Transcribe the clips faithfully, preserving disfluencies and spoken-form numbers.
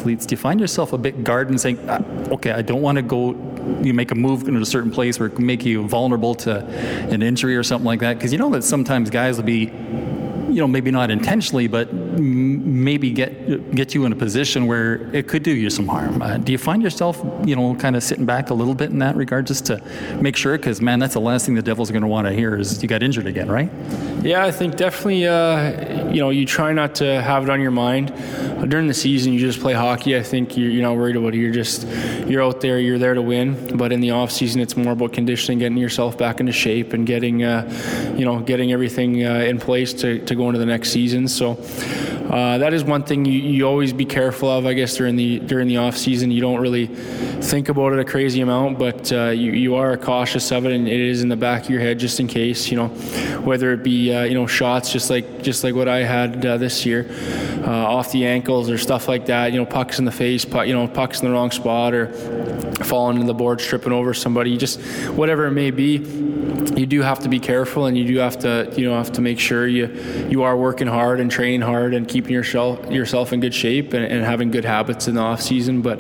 athletes, do you find yourself a bit guarded and saying, okay, I don't want to go, you make a move into a certain place where it can make you vulnerable to an injury or something like that? Because you know that sometimes guys will be, you know, maybe not intentionally, but m- maybe get get you in a position where it could do you some harm. Uh, do you find yourself, you know, kind of sitting back a little bit in that regard just to make sure? Because, man, that's the last thing the Devils are going to want to hear is you got injured again, right? Yeah, I think definitely, uh, you know, you try not to have it on your mind. During the season, you just play hockey. I think you're, you're not worried about it. You're just, you're out there, you're there to win. But in the off season, it's more about conditioning, getting yourself back into shape and getting, uh, you know, getting everything uh, in place to, to go into the next season. So uh, that is one thing you, you always be careful of, I guess, during the during the off season. You don't really think about it a crazy amount, but uh, you, you are cautious of it, and it is in the back of your head just in case, you know, whether it be, uh, you know, shots just like just like what I had uh, this year, uh, off the ankles or stuff like that, you know, pucks in the face, puck, you know, pucks in the wrong spot or falling into the board, tripping over somebody, just whatever it may be. You do have to be careful, and you do have to, you know, have to make sure you you are working hard and training hard and keeping yourself yourself in good shape and, and having good habits in the off season. But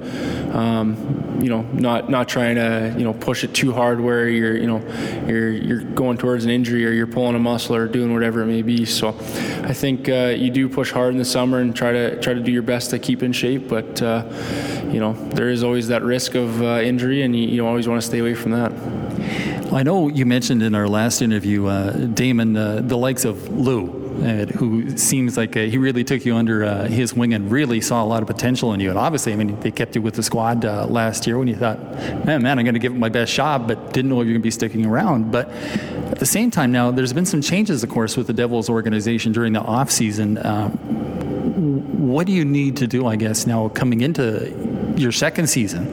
um, you know, not not trying to, you know, push it too hard where you're, you know, you're you're going towards an injury or you're pulling a muscle or doing whatever it may be. So I think uh, you do push hard in the summer and try to try to do your best to keep in shape. But uh, you know, there is always that risk of uh, injury, and you, you always want to stay away from that. I know you mentioned in our last interview, uh, Damon, uh, the likes of Lou, uh, who seems like uh, he really took you under uh, his wing and really saw a lot of potential in you. And obviously, I mean, they kept you with the squad uh, last year when you thought, man, man, I'm going to give it my best shot, but didn't know if you're going to be sticking around. But at the same time now, there's been some changes, of course, with the Devils organization during the off season. Uh, what do you need to do, I guess, now coming into your second season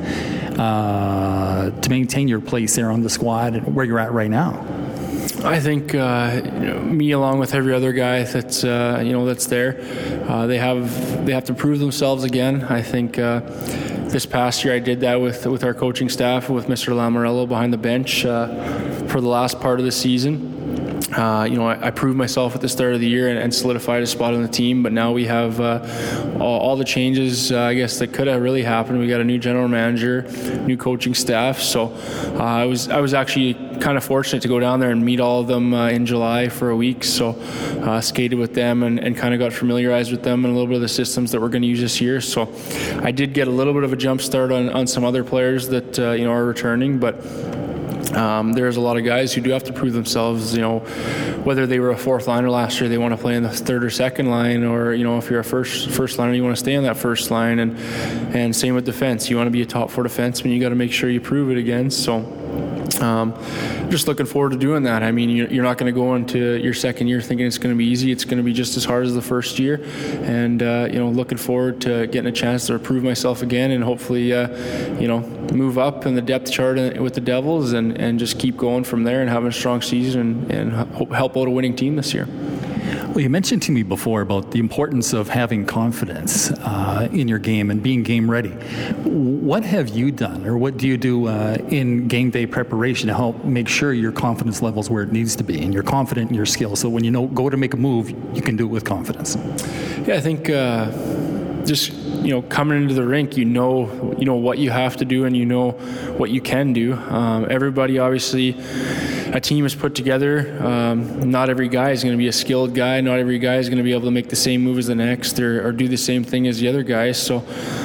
uh, to maintain your place there on the squad and where you're at right now? I think uh, you know, me, along with every other guy that's uh, you know that's there, uh, they have they have to prove themselves again. I think uh, this past year I did that with with our coaching staff, with Mister Lamorello behind the bench uh, for the last part of the season. Uh, you know, I, I proved myself at the start of the year and, and solidified a spot on the team. But now we have uh, all, all the changes, uh, I guess, that could have really happened. We got a new general manager, new coaching staff. So uh, I was I was actually kind of fortunate to go down there and meet all of them uh, in July for a week. So uh, skated with them and, and kind of got familiarized with them and a little bit of the systems that we're going to use this year. So I did get a little bit of a jump start on, on some other players that uh, you know are returning, but. Um, there's a lot of guys who do have to prove themselves, you know, whether they were a fourth liner last year, they want to play in the third or second line, or, you know, if you're a first first liner, you want to stay on that first line, and and same with defense. You want to be a top four defenseman, you got to make sure you prove it again. So um, just looking forward to doing that. I mean, you're not going to go into your second year thinking it's going to be easy. It's going to be just as hard as the first year, and uh, you know, looking forward to getting a chance to prove myself again, and hopefully, uh, you know, move up in the depth chart with the Devils, and, and just keep going from there and having a strong season and, and help out a winning team this year. Well, you mentioned to me before about the importance of having confidence uh, in your game and being game ready. What have you done, or what do you do uh, in game day preparation to help make sure your confidence level's where it needs to be and you're confident in your skills, so when you know go to make a move, you can do it with confidence? Yeah, I think uh, just you know coming into the rink, you know you know what you have to do and you know what you can do. Um, everybody obviously. A team is put together. Um, not every guy is going to be a skilled guy. Not every guy is going to be able to make the same move as the next, or, or do the same thing as the other guys. So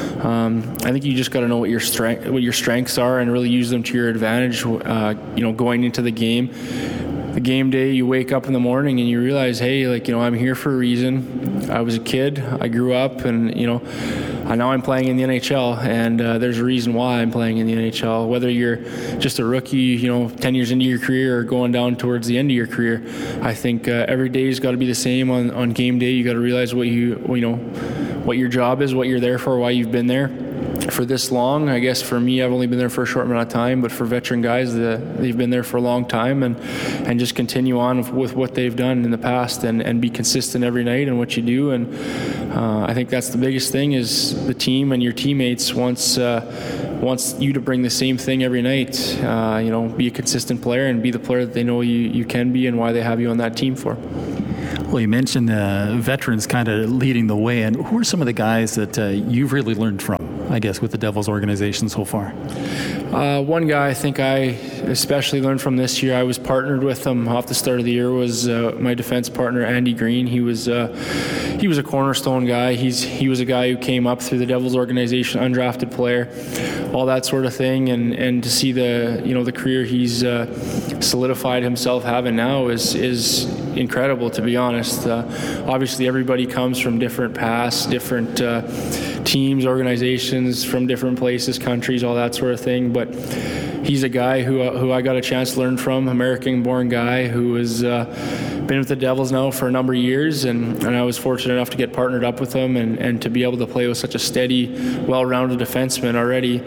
um, I think you just got to know what your strength, what your strengths are, and really use them to your advantage. Uh, you know, going into the game, the game day, you wake up in the morning and you realize, hey, like you know, I'm here for a reason. I was a kid. I grew up, and you know. Now I'm playing in the N H L, and uh, there's a reason why I'm playing in the N H L. Whether you're just a rookie, you know, ten years into your career, or going down towards the end of your career, I think uh, every day's got to be the same on, on game day. You got to realize what you, you know, what your job is, what you're there for, why you've been there for this long. I guess for me, I've only been there for a short amount of time, but for veteran guys, the, they've been there for a long time, and and just continue on with what they've done in the past, and, and be consistent every night in what you do. And uh, I think that's the biggest thing, is the team and your teammates wants uh, wants you to bring the same thing every night. Uh, you know, be a consistent player and be the player that they know you, you can be, and why they have you on that team for. Well, you mentioned uh, veterans kind of leading the way, and who are some of the guys that uh, you've really learned from, I guess, with the Devils organization so far? Uh, one guy I think I especially learned from this year, I was partnered with him off the start of the year, was uh, my defense partner, Andy Green. He was uh, he was a cornerstone guy. He's He was a guy who came up through the Devils organization, undrafted player, all that sort of thing, and, and to see the, you know, the career he's uh, solidified himself having now is, is incredible, to be honest. Uh, obviously, everybody comes from different pasts, different uh, teams, organizations, from different places, countries, all that sort of thing. But he's a guy who uh, who I got a chance to learn from, American-born guy who has uh, been with the Devils now for a number of years, and, and I was fortunate enough to get partnered up with him and, and to be able to play with such a steady, well-rounded defenseman already.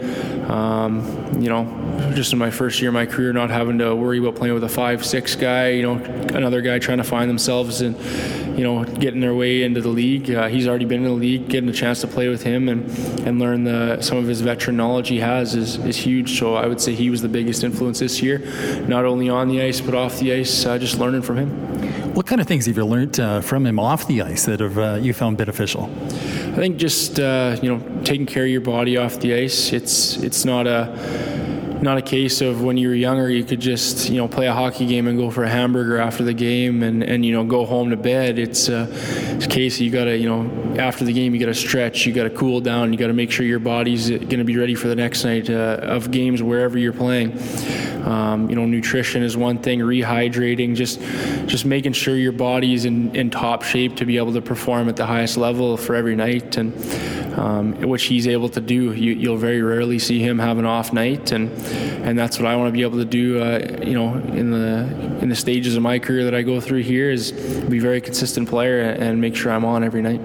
Um, you know, just in my first year of my career, not having to worry about playing with a five six guy, you know, another guy trying to find themselves and, you know, getting their way into the league. Uh, he's already been in the league. Getting a chance to play with him and, and learn the, some of his veteran knowledge he has is, is huge. So I would say he was the biggest influence this year, not only on the ice but off the ice, uh, just learning from him. What kind of things have you learned uh, from him off the ice that have uh, you found beneficial? I think just uh, you know, taking care of your body off the ice. It's it's not a not a case of when you were younger you could just, you know, play a hockey game and go for a hamburger after the game and, and you know, go home to bed. It's, uh, it's a case you got to, you know, after the game you got to stretch, you got to cool down, you got to make sure your body's going to be ready for the next night uh, of games wherever you're playing. Um, you know, nutrition is one thing, rehydrating, just just making sure your body's in, in top shape to be able to perform at the highest level for every night, and um, which he's able to do. You, you'll very rarely see him have an off night, and and that's what I want to be able to do. Uh, you know, in the in the stages of my career that I go through here, is be a very consistent player and make sure I'm on every night.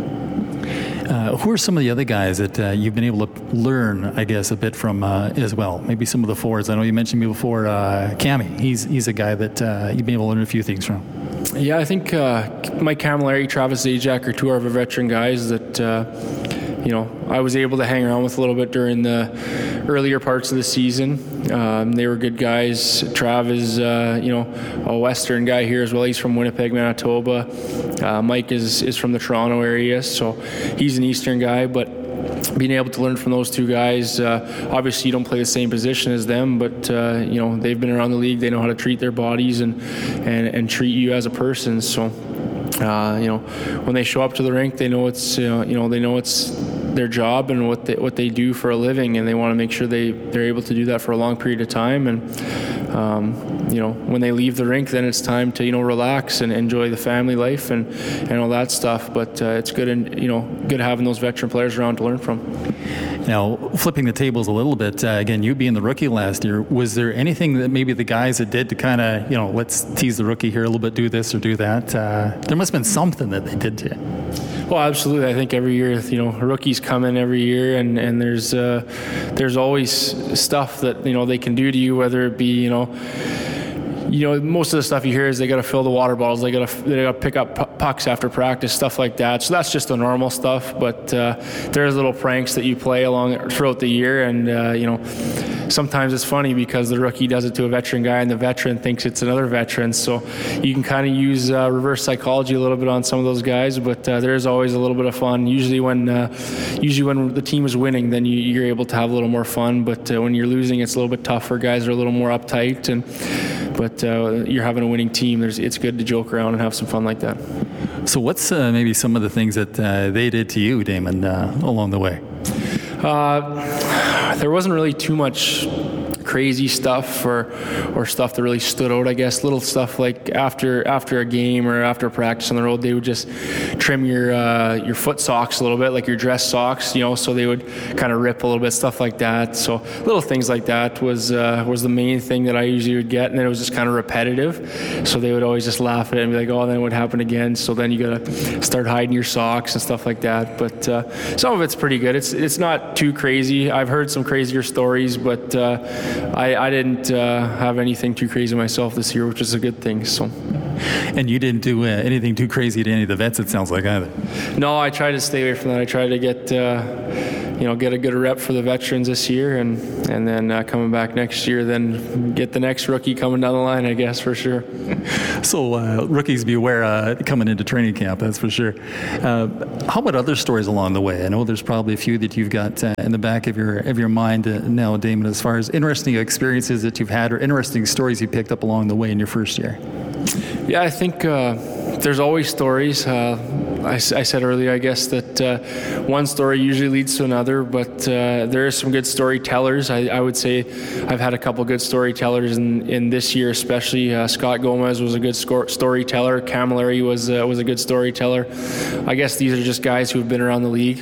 Uh, who are some of the other guys that uh, you've been able to learn, I guess, a bit from uh, as well? Maybe some of the forwards. I know you mentioned me before, uh, Cammy. He's he's a guy that uh, you've been able to learn a few things from. Yeah, I think uh, Mike Camilleri, Travis Zajac are two of our veteran guys that, uh, you know, I was able to hang around with a little bit during the earlier parts of the season. Um, they were good guys. Trav is, uh, you know, a Western guy here as well. He's from Winnipeg, Manitoba. Uh, Mike is, is from the Toronto area, so he's an Eastern guy. But being able to learn from those two guys, uh, obviously you don't play the same position as them, but uh, you know, they've been around the league. They know how to treat their bodies and and, and treat you as a person. So, uh, you know, when they show up to the rink, they know it's uh, you know they know it's their job and what they, what they do for a living, and they want to make sure they, they're able to do that for a long period of time. And, um, you know, when they leave the rink, then it's time to, you know, relax and enjoy the family life and, and all that stuff. But uh, it's good, and you know, good having those veteran players around to learn from. Now, flipping the tables a little bit, uh, again, you being the rookie last year, was there anything that maybe the guys that did to kind of, you know, let's tease the rookie here a little bit, do this or do that? Uh, there must have been something that they did to you. Well, absolutely. I think every year, you know, rookies come in every year, and, and there's uh, there's always stuff that, you know, they can do to you, whether it be, you know, you know, most of the stuff you hear is they got to fill the water bottles, they got to they got to pick up pucks after practice, stuff like that. So that's just the normal stuff. But uh, there's little pranks that you play along throughout the year, and uh, you know, sometimes it's funny because the rookie does it to a veteran guy, and the veteran thinks it's another veteran. So you can kind of use uh, reverse psychology a little bit on some of those guys. But uh, there's always a little bit of fun. Usually when uh, usually when the team is winning, then you, you're able to have a little more fun. But uh, when you're losing, it's a little bit tougher. Guys are a little more uptight, and but uh, you're having a winning team. There's, it's good to joke around and have some fun like that. So what's uh, maybe some of the things that uh, they did to you, Damon, uh, along the way? Uh, there wasn't really too much crazy stuff or or stuff that really stood out, I guess. Little stuff like after after a game or after practice on the road, they would just trim your uh, your foot socks a little bit, like your dress socks, you know, so they would kind of rip a little bit, stuff like that. So little things like that was uh, was the main thing that I usually would get, and then it was just kind of repetitive. So they would always just laugh at it and be like, oh, then it would happen again. So then you got to start hiding your socks and stuff like that. But uh, some of it's pretty good. It's it's not too crazy. I've heard some crazier stories, but uh, I, I didn't uh, have anything too crazy myself this year, which is a good thing. So, and you didn't do uh, anything too crazy to any of the vets, it sounds like, either. No, I tried to stay away from that. I tried to get uh, you know, get a good rep for the veterans this year, and and then uh, coming back next year, then get the next rookie coming down the line, I guess, for sure. So uh, rookies beware uh, coming into training camp, that's for sure. Uh, how about other stories along the way? I know there's probably a few that you've got uh, in the back of your of your mind uh, now, Damon, as far as interesting experiences that you've had or interesting stories you picked up along the way in your first year. Yeah, I think uh, there's always stories. Uh, I, I said earlier, I guess, that uh, one story usually leads to another, but uh, there are some good storytellers. I, I would say I've had a couple good storytellers in, in this year, especially uh, Scott Gomez was a good sco- storyteller. Camilleri was uh, was a good storyteller. I guess these are just guys who have been around the league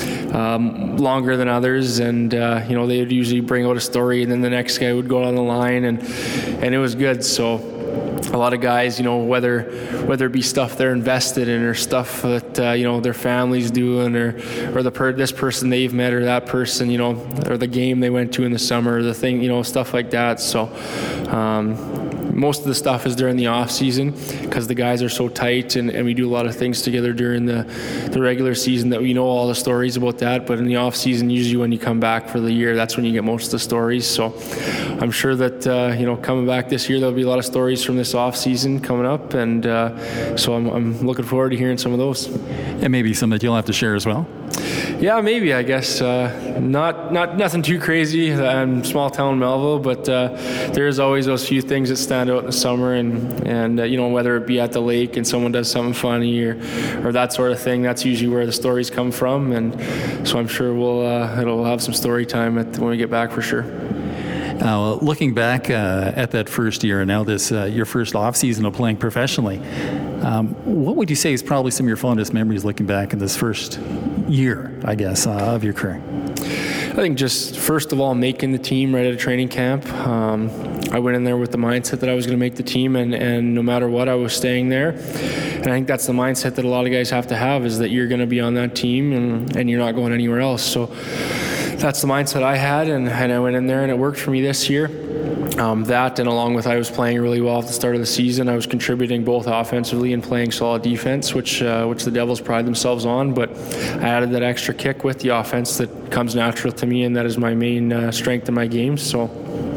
um, longer than others, and uh, you know, they would usually bring out a story, and then the next guy would go on the line, and and it was good. So. A lot of guys, you know, whether whether it be stuff they're invested in or stuff that uh, you know, their family's doing, or or the per- this person they've met, or that person, you know, or the game they went to in the summer, or the thing, you know, stuff like that. So um, most of the stuff is during the off season because the guys are so tight, and, and we do a lot of things together during the the regular season that we know all the stories about that. But in the off season, usually when you come back for the year, that's when you get most of the stories. So I'm sure that uh, you know, coming back this year, there'll be a lot of stories from this off season coming up, and uh, so I'm, I'm looking forward to hearing some of those. And maybe some that you'll have to share as well. Yeah, maybe, I guess. Uh, not not nothing too crazy. I'm small town Melville, but uh, there's always those few things that stand out in the summer, and and uh, you know, whether it be at the lake and someone does something funny or or that sort of thing, that's usually where the stories come from, and so I'm sure we'll uh, it'll have some story time at, when we get back for sure. Uh, looking back uh, at that first year and now this uh, your first off season of playing professionally, um, what would you say is probably some of your fondest memories looking back in this first year, I guess, uh, of your career? I think just first of all, making the team right at a training camp. Um, I went in there with the mindset that I was going to make the team, and, and no matter what, I was staying there. And I think that's the mindset that a lot of guys have to have, is that you're going to be on that team and, and you're not going anywhere else. So that's the mindset I had, and, and I went in there and it worked for me this year. Um, that, and along with I was playing really well at the start of the season, I was contributing both offensively and playing solid defense, which uh, which the Devils pride themselves on. But I added that extra kick with the offense that comes natural to me, and that is my main uh, strength in my game. So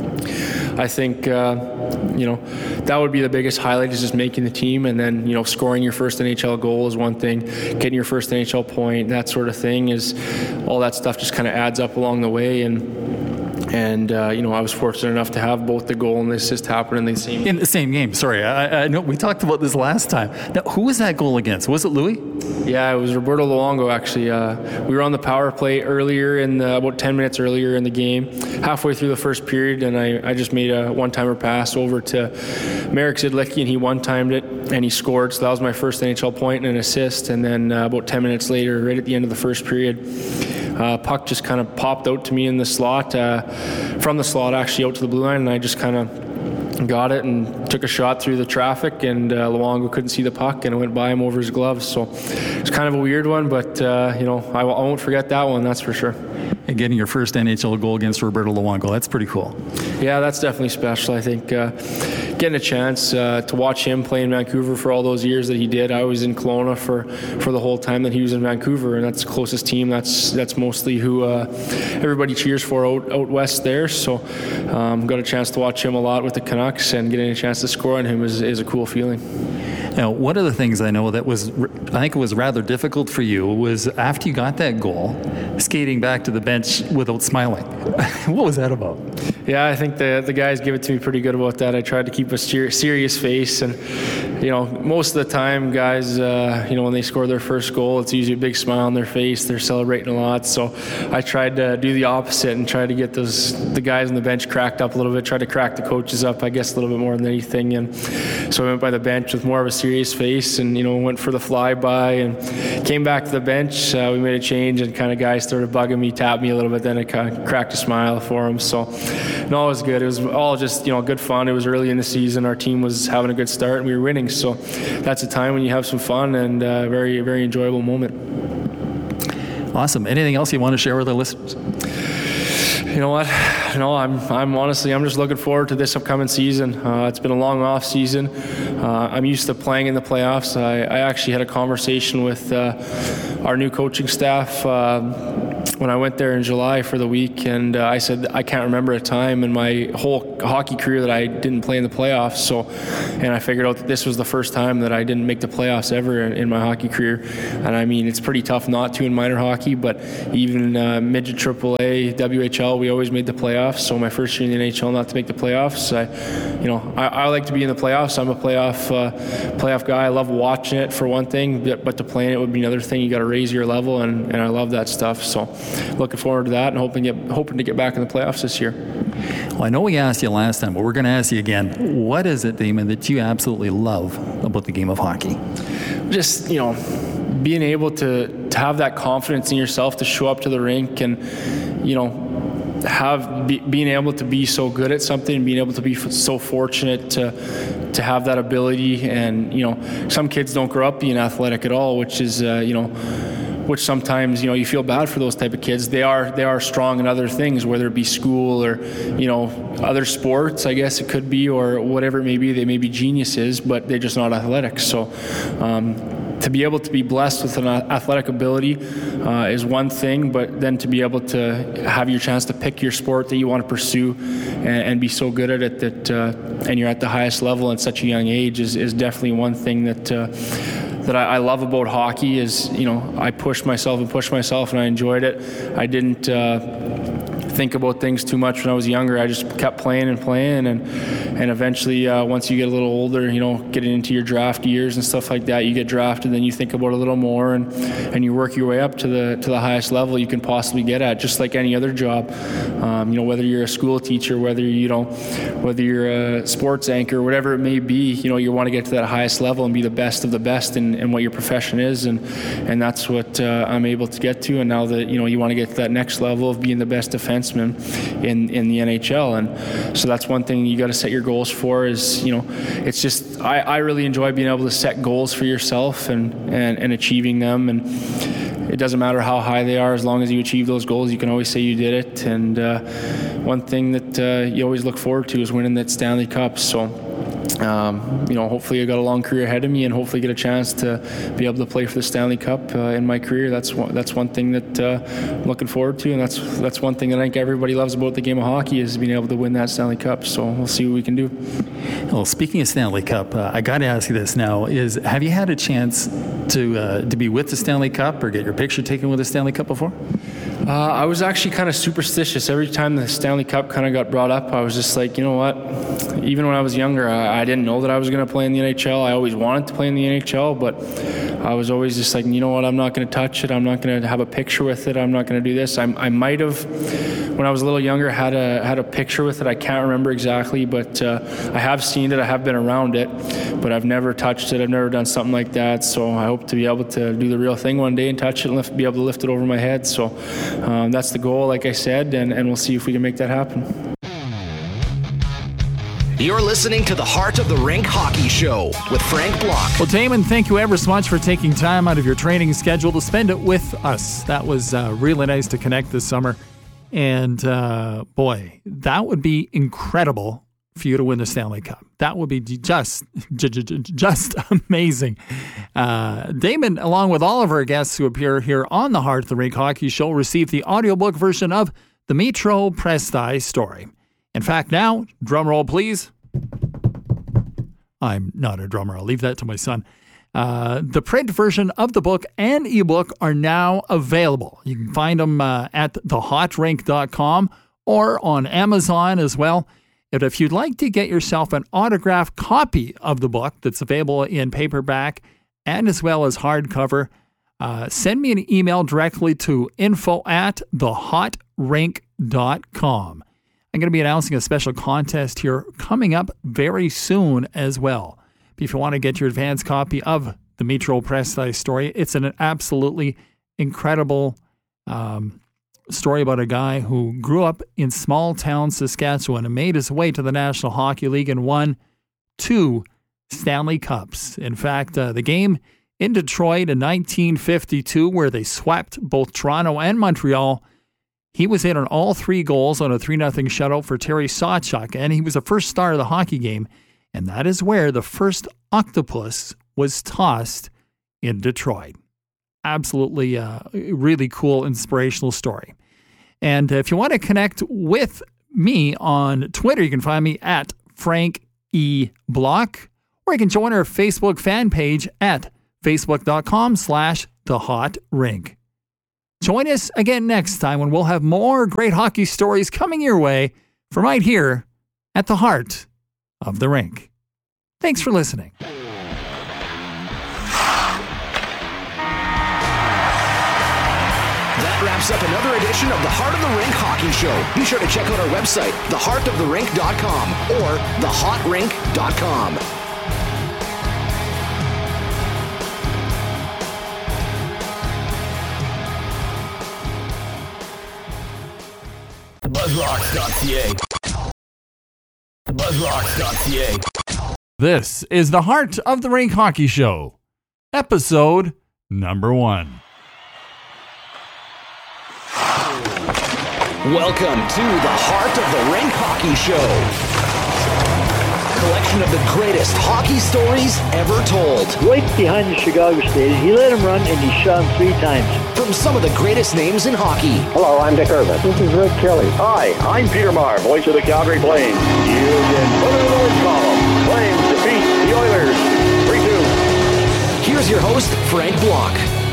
I think uh, you know, that would be the biggest highlight, is just making the team, and then, you know, scoring your first N H L goal is one thing, getting your first N H L point, that sort of thing, is all that stuff just kind of adds up along the way. And And, uh, you know, I was fortunate enough to have both the goal and the assist happen in the same in the same game. Sorry, I, I know we talked about this last time. Now, who was that goal against? Was it Louis? Yeah, it was Roberto Luongo, actually. Uh, we were on the power play earlier, in the, about ten minutes earlier in the game, halfway through the first period, and I, I just made a one-timer pass over to Marek Zidlicki, and he one-timed it, and he scored. So that was my first N H L point and an assist. And then uh, about ten minutes later, right at the end of the first period, Uh, puck just kind of popped out to me in the slot, uh, from the slot actually out to the blue line, and I just kind of got it and took a shot through the traffic, and uh, Luongo couldn't see the puck, and it went by him over his gloves. So it's kind of a weird one, but uh, you know, I, I won't forget that one, that's for sure. And getting your first N H L goal against Roberto Luongo, that's pretty cool. Yeah, that's definitely special. I think uh, getting a chance uh, to watch him play in Vancouver for all those years that he did. I was in Kelowna for, for the whole time that he was in Vancouver, and that's the closest team. That's that's mostly who uh, everybody cheers for out, out west there. So um, got a chance to watch him a lot with the Canucks, and getting a chance to score on him is, is a cool feeling. Now, one of the things I know that was, I think it was rather difficult for you, was after you got that goal, skating back to the bench without smiling. What was that about? Yeah, I think the the guys give it to me pretty good about that. I tried to keep a ser- serious face, and you know, most of the time, guys, uh, you know, when they score their first goal, it's usually a big smile on their face. They're celebrating a lot. So I tried to do the opposite and try to get those the guys on the bench cracked up a little bit. Tried to crack the coaches up, I guess, a little bit more than anything. And so I went by the bench with more of a serious face, and you know, went for the flyby, and came back to the bench. Uh, we made a change, and kind of guys started bugging me, tapped me a little bit. Then I kind of cracked a smile for them. So no, it was good. It was all just, you know, good fun. It was early in the season. Our team was having a good start, and we were winning. So that's a time when you have some fun, and a very, very enjoyable moment. Awesome. Anything else you want to share with our listeners? You know what? No, I'm. I'm honestly. I'm just looking forward to this upcoming season. Uh, it's been a long off season. Uh, I'm used to playing in the playoffs. I, I actually had a conversation with uh, our new coaching staff Uh, when I went there in July for the week, and uh, I said I can't remember a time in my whole hockey career that I didn't play in the playoffs. So, and I figured out that this was the first time that I didn't make the playoffs ever in, in my hockey career. And I mean, it's pretty tough not to in minor hockey, but even uh, midget triple A, W H L, we always made the playoffs. So my first year in the N H L, not to make the playoffs, I, you know, I, I like to be in the playoffs. I'm a playoff uh, playoff guy. I love watching it for one thing, but, but to play in it would be another thing. You got to raise your level, and, and I love that stuff. So looking forward to that, and hoping get hoping to get back in the playoffs this year. Well, I know we asked you last time, but we're going to ask you again. What is it, Damon, that you absolutely love about the game of hockey? Just, you know, being able to, to have that confidence in yourself to show up to the rink and, you know, have be, being able to be so good at something, being able to be f- so fortunate to to have that ability. And, you know, some kids don't grow up being athletic at all, which is, uh, you know, which sometimes, you know, you feel bad for those type of kids. They are they are strong in other things, whether it be school or, you know, other sports, I guess it could be, or whatever it may be. They may be geniuses, but they're just not athletic. So um, to be able to be blessed with an athletic ability uh, is one thing, but then to be able to have your chance to pick your sport that you want to pursue and, and be so good at it that uh, and you're at the highest level at such a young age is, is definitely one thing that uh, that I, I love about hockey. Is, you know, I pushed myself and pushed myself and I enjoyed it. I didn't uh, think about things too much when I was younger. I just kept playing and playing, and and eventually uh, once you get a little older, you know, getting into your draft years and stuff like that, you get drafted, then you think about it a little more, and and you work your way up to the to the highest level you can possibly get at, just like any other job. Um, you know, whether you're a school teacher, whether you know, whether you're a sports anchor, whatever it may be, you know, you want to get to that highest level and be the best of the best in, in what your profession is, and and that's what uh, I'm able to get to. And now that, you know, you want to get to that next level of being the best defenseman in in the N H L, and so that's one thing you got to set your goals for. Is, you know, it's just I, I really enjoy being able to set goals for yourself and, and and achieving them, and it doesn't matter how high they are, as long as you achieve those goals, you can always say you did it. And uh, one thing that uh, you always look forward to is winning that Stanley Cup. So Um, you know, hopefully I got a long career ahead of me, and hopefully get a chance to be able to play for the Stanley Cup uh, in my career. That's one, that's one thing that uh, I'm looking forward to, and that's that's one thing that I think everybody loves about the game of hockey, is being able to win that Stanley Cup. So we'll see what we can do. Well, speaking of Stanley Cup, uh, I got to ask you this now: is have you had a chance to uh, to be with the Stanley Cup or get your picture taken with the Stanley Cup before? Uh, I was actually kind of superstitious. Every time the Stanley Cup kind of got brought up, I was just like, you know what? Even when I was younger, I, I didn't know that I was going to play in the N H L. I always wanted to play in the N H L, but I was always just like, you know what? I'm not going to touch it. I'm not going to have a picture with it. I'm not going to do this. I, I might have, when I was a little younger, had a had a picture with it. I can't remember exactly, but uh, I have seen it. I have been around it, but I've never touched it. I've never done something like that. So I hope to be able to do the real thing one day and touch it and lift, be able to lift it over my head. So um, that's the goal, like I said, and, and we'll see if we can make that happen. You're listening to the Heart of the Rink Hockey Show with Frank Block. Well, Damon, thank you ever so much for taking time out of your training schedule to spend it with us. That was uh, really nice to connect this summer. And uh, boy, that would be incredible for you to win the Stanley Cup. That would be just, just amazing. Uh, Damon, along with all of our guests who appear here on the Heart of the Rink Hockey Show, received the audiobook version of the Metro Presti story. In fact, now, drum roll, please. I'm not a drummer. I'll leave that to my son. Uh, the print version of the book and ebook are now available. You can find them uh, at the hot rink dot com or on Amazon as well. And if you'd like to get yourself an autographed copy of the book that's available in paperback and as well as hardcover, uh, send me an email directly to info at the hot rink dot com. I'm going to be announcing a special contest here coming up very soon as well. If you want to get your advance copy of the Metro Presti story, it's an absolutely incredible um, story about a guy who grew up in small town Saskatchewan and made his way to the National Hockey League and won two Stanley Cups. In fact, uh, the game in Detroit in nineteen fifty-two, where they swept both Toronto and Montreal, he was in on all three goals on a three nothing shutout for Terry Sawchuk, and he was the first star of the hockey game, and that is where the first octopus was tossed in Detroit. absolutely uh, really cool, inspirational story. And if you want to connect with me on Twitter, you can find me at Frank E. Block, or you can join our Facebook fan page at facebook.com slash the hot rink. Join us again next time when we'll have more great hockey stories coming your way from right here at the heart of the rink. Thanks for listening. That wraps up another edition of the Heart of the Rink Hockey Show. Be sure to check out our website, the heart of the rink dot com or the hot rink dot com. buzzrocks dot c a buzzrocks dot c a This is the Heart of the Rink Hockey Show, episode number one. Welcome to the Heart of the Rink Hockey Show. Collection of the greatest hockey stories ever told. Right behind the Chicago Stadium. He let him run and he shot him three times. From some of the greatest names in hockey. Hello, I'm Dick Irvin. This is Rick Kelly. Hi, I'm Peter Maher, voice of the Calgary Flames. You can put it in the win column. Flames defeat the Oilers three two. Here's your host, Frank Block.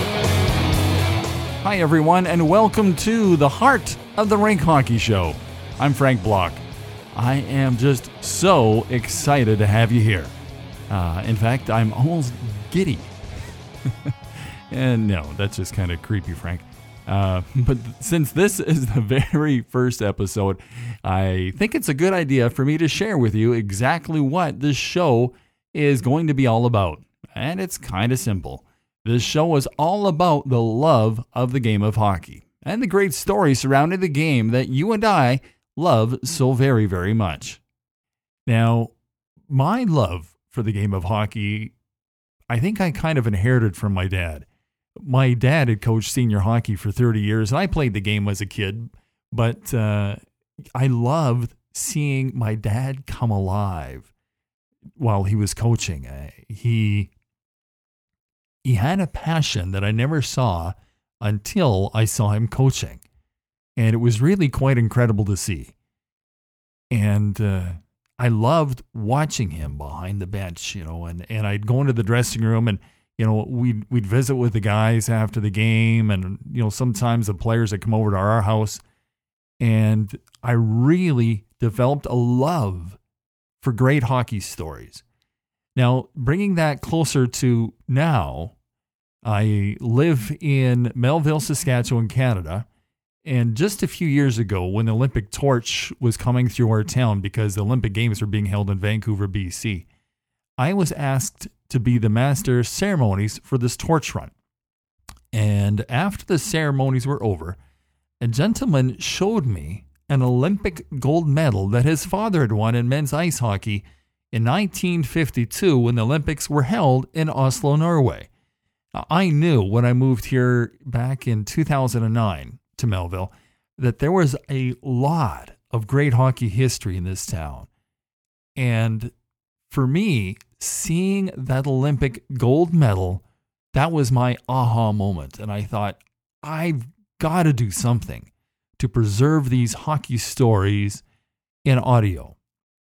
Hi, everyone, and welcome to the Heart of the Rink Hockey Show. I'm Frank Block. I am just so excited to have you here. Uh, in fact, I'm almost giddy. And no, that's just kind of creepy, Frank. Uh, but since this is the very first episode, I think it's a good idea for me to share with you exactly what this show is going to be all about. And it's kind of simple. This show is all about the love of the game of hockey and the great stories surrounding the game that you and I love so very, very much. Now, my love for the game of hockey, I think I kind of inherited from my dad. My dad had coached senior hockey for thirty years, and I played the game as a kid, but uh, I loved seeing my dad come alive while he was coaching. Uh, he, he had a passion that I never saw until I saw him coaching. And it was really quite incredible to see. And uh, I loved watching him behind the bench, you know, and, and I'd go into the dressing room and, you know, we'd, we'd visit with the guys after the game. And, you know, sometimes the players would come over to our house. And I really developed a love for great hockey stories. Now, bringing that closer to now, I live in Melville, Saskatchewan, Canada. And just a few years ago, when the Olympic torch was coming through our town because the Olympic Games were being held in Vancouver, B C, I was asked to be the master of ceremonies for this torch run. And after the ceremonies were over, a gentleman showed me an Olympic gold medal that his father had won in men's ice hockey in nineteen fifty-two when the Olympics were held in Oslo, Norway. I knew when I moved here back in two thousand nine to Melville that there was a lot of great hockey history in this town. And for me, seeing that Olympic gold medal, that was my aha moment. And I thought, I've got to do something to preserve these hockey stories in audio.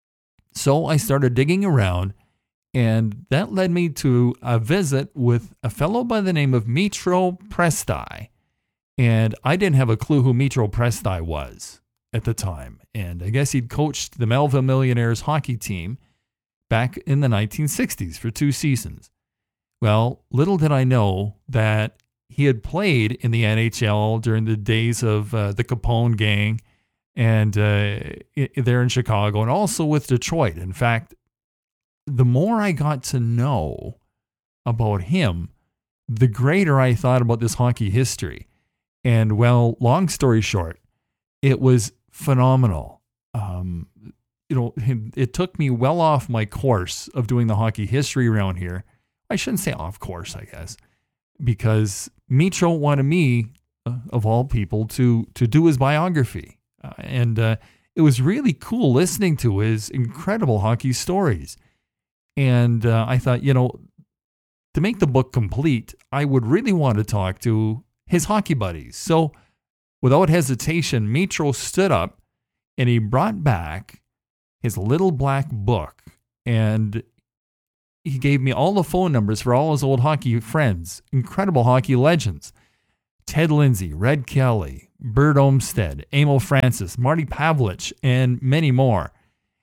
So I started digging around, and that led me to a visit with a fellow by the name of Mitro Presti. And I didn't have a clue who Mitro Presti was at the time. And I guess he'd coached the Melville Millionaires hockey team back in the nineteen sixties for two seasons. Well, little did I know that he had played in the N H L during the days of uh, the Capone gang and uh, there in Chicago, and also with Detroit. In fact, the more I got to know about him, the greater I thought about this hockey history. And well, long story short, it was phenomenal. Um, you know, it, it took me well off my course of doing the hockey history around here. I shouldn't say off course, I guess, because Mitro wanted me, uh, of all people, to to do his biography. Uh, and uh, it was really cool listening to his incredible hockey stories. And uh, I thought, you know, to make the book complete, I would really want to talk to his hockey buddies. So without hesitation, Mitro stood up and he brought back his little black book, and he gave me all the phone numbers for all his old hockey friends, incredible hockey legends. Ted Lindsay, Red Kelly, Bert Olmsted, Emil Francis, Marty Pavlich, and many more.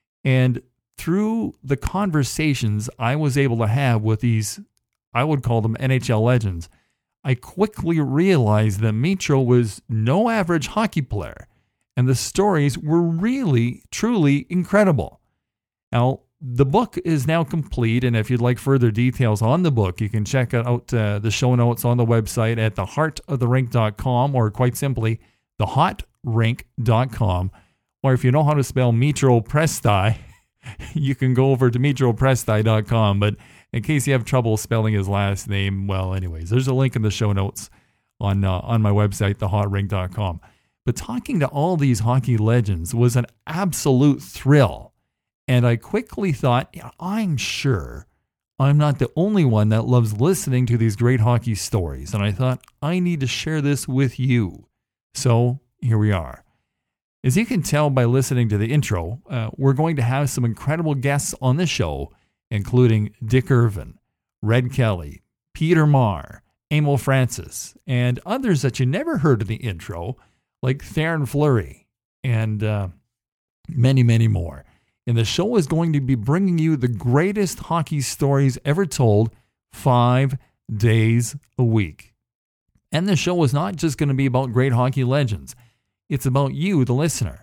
And through the conversations I was able to have with these, I would call them N H L legends, I quickly realized that Mitro was no average hockey player, and the stories were really, truly incredible. Now, the book is now complete, and if you'd like further details on the book, you can check out uh, the show notes on the website at the heart of the rink dot com, or quite simply, the hot rink dot com. Or if you know how to spell Mitro Presti, you can go over to mitro presti dot com. But in case you have trouble spelling his last name, well, anyways, there's a link in the show notes on uh, on my website, the hot rink dot com. But talking to all these hockey legends was an absolute thrill. And I quickly thought, yeah, I'm sure I'm not the only one that loves listening to these great hockey stories. And I thought, I need to share this with you. So here we are. As you can tell by listening to the intro, uh, we're going to have some incredible guests on the show, including Dick Irvin, Red Kelly, Peter Marr, Emil Francis, and others that you never heard in the intro, like Theron Fleury, and uh, many, many more. And the show is going to be bringing you the greatest hockey stories ever told five days a week. And the show is not just going to be about great hockey legends. It's about you, the listener.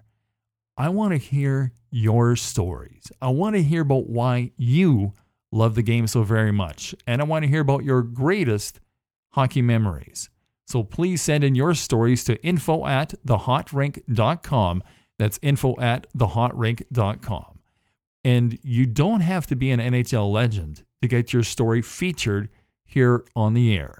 I want to hear your stories. I want to hear about why you love the game so very much. And I want to hear about your greatest hockey memories. So please send in your stories to info at the hot rink dot com. That's info at the hot rink dot com. And you don't have to be an N H L legend to get your story featured here on the air.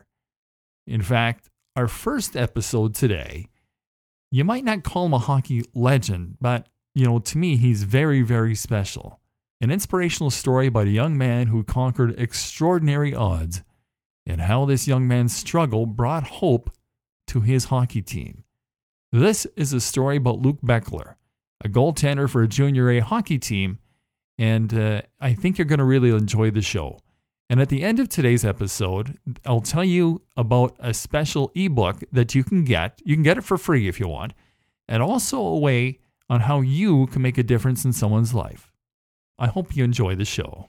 In fact, our first episode today, you might not call him a hockey legend, but, you know, to me, he's very, very special. An inspirational story about a young man who conquered extraordinary odds and how this young man's struggle brought hope to his hockey team. This is a story about Luke Beckler, a goaltender for a Junior A hockey team. And uh, I think you're going to really enjoy the show. And at the end of today's episode, I'll tell you about a special ebook that you can get. You can get it for free if you want. And also a way on how you can make a difference in someone's life. I hope you enjoy the show.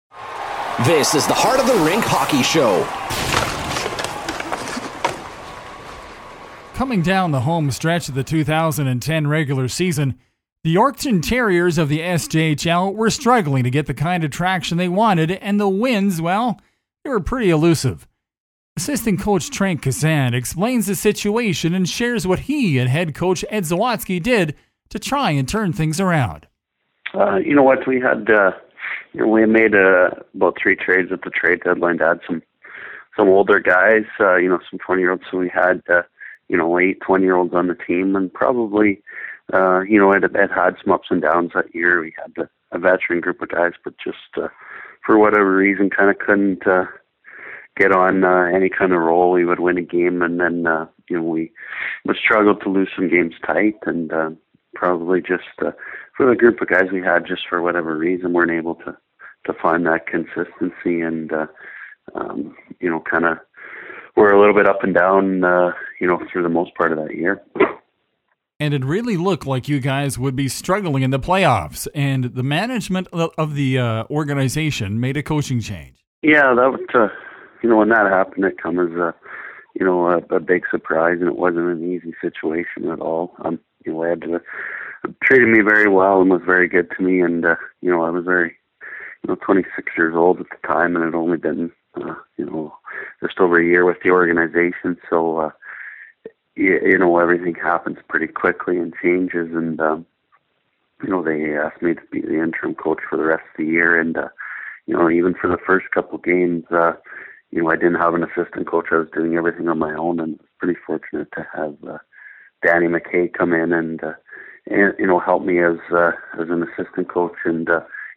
This is the Heart of the Rink Hockey Show. Coming down the home stretch of the two thousand ten regular season, the Yorkton Terriers of the S J H L were struggling to get the kind of traction they wanted, and the wins, well, they were pretty elusive. Assistant coach Trent Kazan explains the situation and shares what he and head coach Ed Zawatsky did to try and turn things around. Uh, you know what, we had, uh, you know, we made uh, about three trades at the trade deadline to add some, some older guys, uh, you know, some twenty-year-olds, so we had, uh, you know, eight twenty-year-olds on the team, and probably... Uh, you know, it, it had some ups and downs that year. We had a, a veteran group of guys, but just uh, for whatever reason, kind of couldn't uh, get on uh, any kind of roll. We would win a game, and then uh, you know we would struggle to lose some games tight, and uh, probably just uh, for the group of guys we had, just for whatever reason, weren't able to to find that consistency, and uh, um, you know, kind of were a little bit up and down, uh, you know, through the most part of that year. And it really looked like you guys would be struggling in the playoffs, and the management of the uh, organization made a coaching change. Yeah, that was, uh, you know, when that happened, it came as a, you know, a, a big surprise, and it wasn't an easy situation at all. Um, you know, Ed uh, treated me very well and was very good to me, and uh, you know, I was very, you know, twenty-six years old at the time, and had only been, uh, you know, just over a year with the organization, so. Uh, You, you know, everything happens pretty quickly and changes, and um, you know, they asked me to be the interim coach for the rest of the year, and uh, you know, even for the first couple of games, uh, you know, I didn't have an assistant coach. I was doing everything on my own, and was pretty fortunate to have uh, Danny McKay come in and, uh, and you know, help me as uh, as an assistant coach, and uh,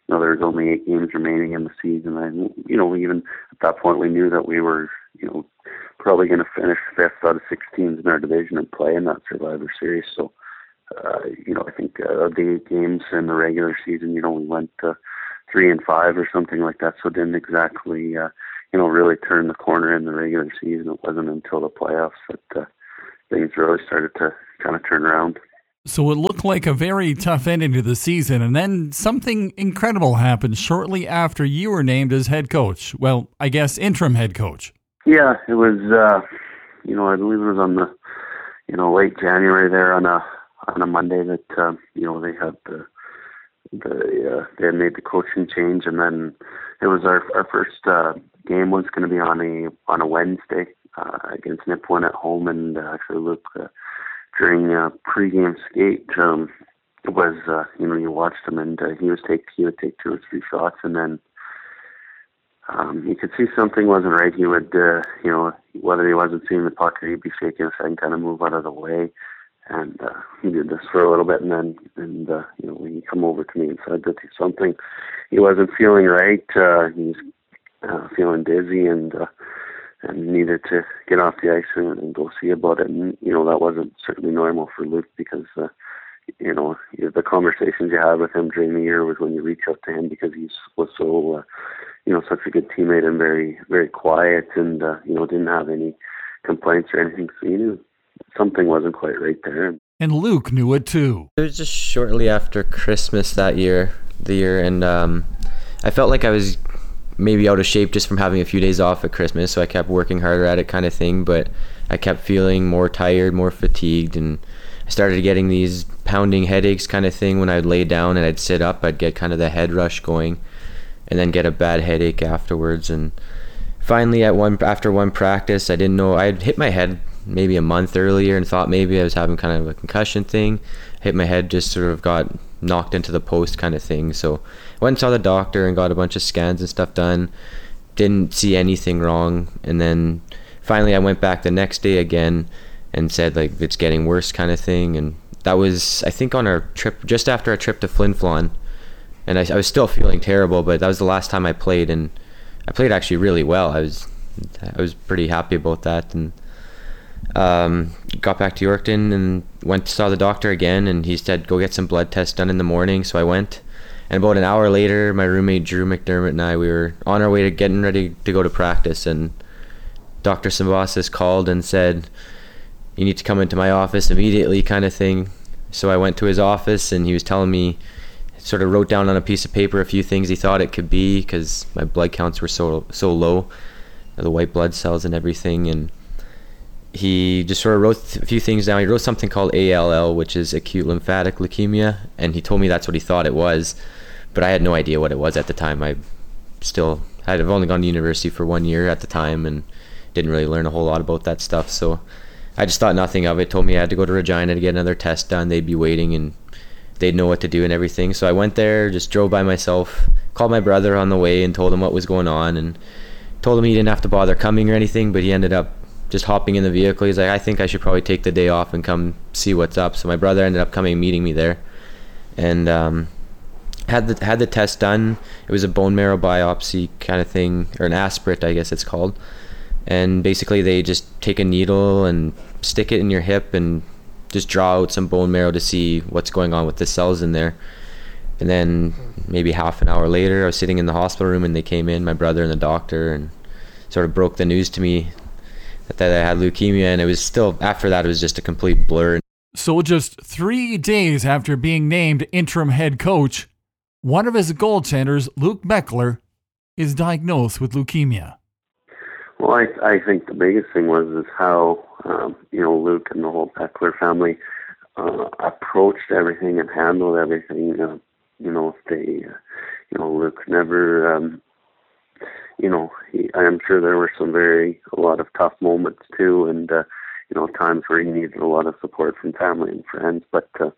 you know, there was only eight games remaining in the season. And, you know, even at that point, we knew that we were, you know, probably going to finish fifth out of six teams in our division and play in that Survivor Series. So, uh, you know, I think uh, the eight games in the regular season, you know, we went uh, three and five or something like that. So it didn't exactly, uh, you know, really turn the corner in the regular season. It wasn't until the playoffs that uh, things really started to kind of turn around. So it looked like a very tough ending to the season, and then something incredible happened shortly after you were named as head coach. Well, I guess interim head coach. Yeah, it was, uh, you know, I believe it was on the, you know, late January there on a on a Monday that, uh, you know, they had the, the uh, they had made the coaching change, and then it was our our first uh, game was going to be on a on a Wednesday uh, against Nipawin at home, and uh, actually Luke, uh, during uh, pregame skate, um, it was, uh, you know, you watched him, and uh, he was take he would take two or three shots, and then um, you could see something wasn't right. He would, uh, you know, whether he wasn't seeing the puck or he'd be shaking his head and kind of move out of the way. And uh, he did this for a little bit, and then, and uh, you know, when he come over to me and said that something he wasn't feeling right, uh, he was uh, feeling dizzy and uh, and needed to get off the ice and, and go see about it. And you know, that wasn't certainly normal for Luke because uh, you know, the conversations you had with him during the year was when you reach out to him because he was so uh, you know, such a good teammate and very very quiet and uh, you know, didn't have any complaints or anything. So you knew something wasn't quite right there. And Luke knew it too. It was just shortly after Christmas that year, the year, and um, I felt like I was maybe out of shape just from having a few days off at Christmas, so I kept working harder at it kind of thing, but I kept feeling more tired, more fatigued, and I started getting these pounding headaches kind of thing. When I'd lay down and I'd sit up, I'd get kind of the head rush going and then get a bad headache afterwards. And finally at one after one practice, I didn't know, I had hit my head maybe a month earlier and thought maybe I was having kind of a concussion thing. Hit my head, just sort of got knocked into the post kind of thing. So I went and saw the doctor and got a bunch of scans and stuff done. Didn't see anything wrong. And then finally I went back the next day again and said like it's getting worse kind of thing. And that was, I think, on our trip, just after our trip to Flin Flon. And I, I was still feeling terrible, but that was the last time I played, and I played actually really well. I was I was pretty happy about that. And um, got back to Yorkton and went to saw the doctor again, and he said go get some blood tests done in the morning. So I went, and about an hour later, my roommate Drew McDermott and I, we were on our way to getting ready to go to practice, and Doctor Symbiosis called and said, you need to come into my office immediately kind of thing. So I went to his office, and he was telling me, sort of wrote down on a piece of paper a few things he thought it could be because my blood counts were so so low, the white blood cells and everything. And he just sort of wrote a few things down. He wrote something called A L L, which is acute lymphatic leukemia, and he told me that's what he thought it was, but I had no idea what it was at the time. I still had I've only gone to university for one year at the time and didn't really learn a whole lot about that stuff, so I just thought nothing of it. Told me I had to go to Regina to get another test done. They'd be waiting and they'd know what to do and everything. So I went there, just drove by myself, called my brother on the way and told him what was going on, and told him he didn't have to bother coming or anything, but he ended up just hopping in the vehicle. He's like, I think I should probably take the day off and come see what's up. So my brother ended up coming and meeting me there, and um, had the had the test done. It was a bone marrow biopsy kind of thing, or an aspirate, I guess it's called. And basically they just take a needle and stick it in your hip and just draw out some bone marrow to see what's going on with the cells in there. And then maybe half an hour later, I was sitting in the hospital room and they came in, my brother and the doctor, and sort of broke the news to me that I had leukemia. And it was still, after that, it was just a complete blur. So just three days after being named interim head coach, one of his goaltenders, Luke Beckler, is diagnosed with leukemia. Well, I I think the biggest thing was is how um, you know, Luke and the whole Beckler family uh, approached everything and handled everything. Uh, you know, they, uh, you know, Luke never, um, you know, he, I'm sure there were some very a lot of tough moments too, and uh, you know, times where he needed a lot of support from family and friends. But uh,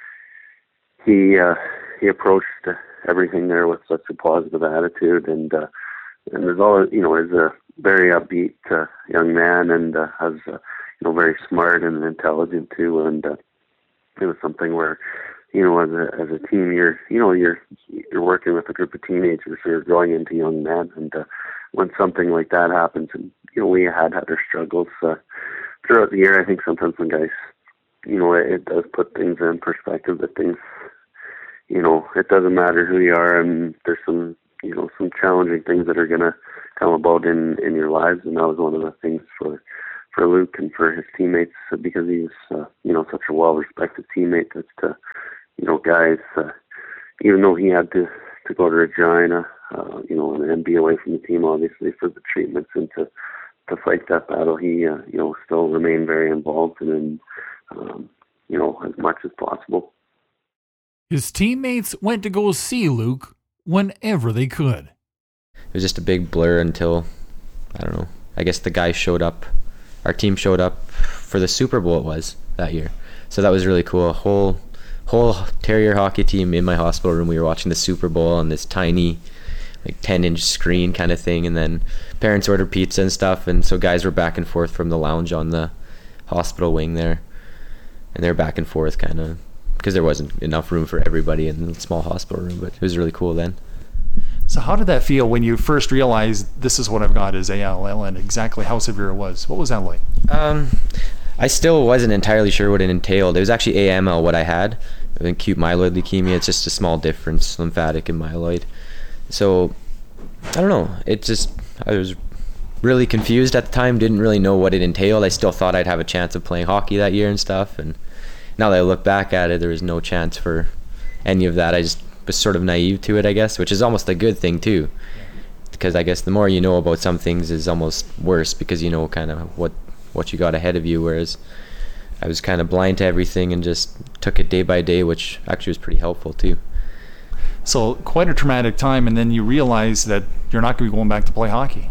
he uh, he approached uh, everything there with such a positive attitude, and uh, and there's all, you know, is a very upbeat uh, young man, and uh, has, uh, you know, very smart and intelligent too. And uh, it was something where, you know, as a as a team, you're you know you're you're working with a group of teenagers who are growing into young men, and uh, when something like that happens, and you know we had had our struggles uh, throughout the year. I think sometimes when guys, you know, it, it does put things in perspective. That things, you know, it doesn't matter who you are, and there's some you know some challenging things that are gonna come about in in your lives, and that was one of the things for. for Luke and for his teammates, because he was, uh, you know, such a well-respected teammate that, uh, you know, guys, uh, even though he had to, to go to Regina, uh, you know, and, and be away from the team, obviously, for the treatments and to, to fight that battle, he, uh, you know, still remained very involved and, in, um, you know, as much as possible. His teammates went to go see Luke whenever they could. It was just a big blur until, I don't know, I guess the guys showed up. Our team showed up for the Super Bowl, it was, that year. So that was really cool. A whole whole Terrier hockey team in my hospital room. We were watching the Super Bowl on this tiny, like ten-inch screen kind of thing. And then parents ordered pizza and stuff. And so guys were back and forth from the lounge on the hospital wing there. And they were back and forth kind of, because there wasn't enough room for everybody in the small hospital room. But it was really cool then. So how did that feel when you first realized this is what I've got is A L L and exactly how severe it was? What was that like? Um, I still wasn't entirely sure what it entailed. It was actually A M L what I had, acute myeloid leukemia. It's just a small difference, lymphatic and myeloid. So I don't know. It just, I was really confused at the time, didn't really know what it entailed. I still thought I'd have a chance of playing hockey that year and stuff. And now that I look back at it, there was no chance for any of that. I just was sort of naive to it, I guess, which is almost a good thing too, because I guess the more you know about some things is almost worse, because you know kind of what what you got ahead of you, whereas I was kind of blind to everything and just took it day by day, which actually was pretty helpful too. So quite a traumatic time, and then you realize that you're not going to be going back to play hockey.